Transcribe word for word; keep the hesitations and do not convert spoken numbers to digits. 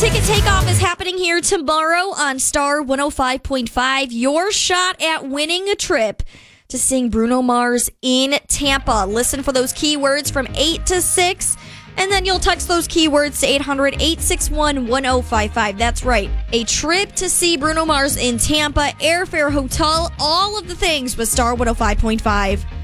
Ticket takeoff is happening here tomorrow on Star one oh five point five. Your shot at winning a trip to sing Bruno Mars in Tampa. Listen for those keywords from eight to six, and then you'll text those keywords to eight hundred, eight six one, one oh five five. That's right. A trip to see Bruno Mars in Tampa, airfare, hotel, all of the things with Star one oh five point five.